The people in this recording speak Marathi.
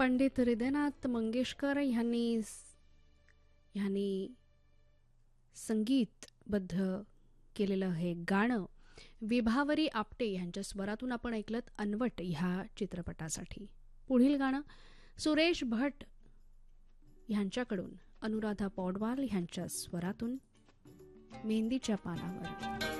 पंडित हृदयनाथ मंगेशकर ह्यांनी संगीतबद्ध केलेलं हे गाणं विभावरी आपटे यांच्या स्वरातून आपण ऐकलत अनवट ह्या चित्रपटासाठी. पुढील गाणं सुरेश भट ह्यांच्याकडून अनुराधा पौडवाल ह्यांच्या स्वरातून मेहंदीच्या पानावर.